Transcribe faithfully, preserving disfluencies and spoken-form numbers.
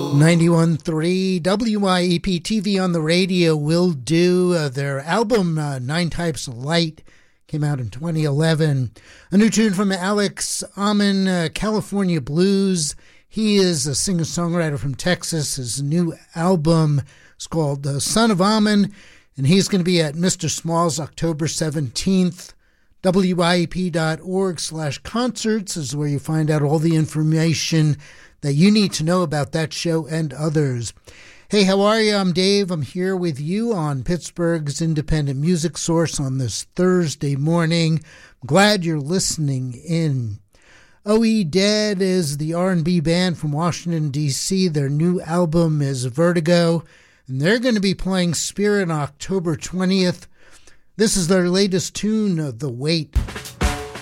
ninety-one point three W I E P T V on the radio will do. Uh, their album, uh, Nine Types of Light, came out in twenty eleven. A new tune from Alex Ammon, uh, California Blues. He is a singer-songwriter from Texas. His new album is called uh, Son of Ammon, and he's going to be at Mister Small's October seventeenth. W I E P dot org slash concerts is where you find out all the information that you need to know about that show and others. Hey, how are you? I'm Dave. I'm here with you on Pittsburgh's independent music source on this Thursday morning. I'm glad you're listening in. O E Dead is the R and B band from Washington, D C. Their new album is Vertigo, and they're going to be playing Spirit on October twentieth. This is their latest tune, The Wait.